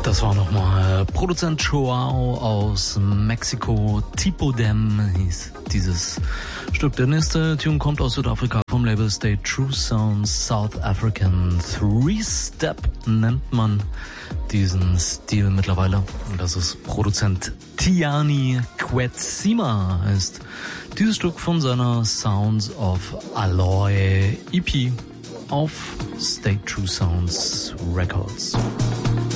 Das war nochmal Produzent Joao aus Mexiko. Tipo Dem hieß dieses Stück. Der nächste Tune kommt aus Südafrika vom Label Stay True Sounds. South African Three-Step nennt man diesen Stil mittlerweile. Und das ist Produzent Tiani Kwetsima ist dieses Stück von seiner Sounds of Alloy EP auf Stay True Sounds Records.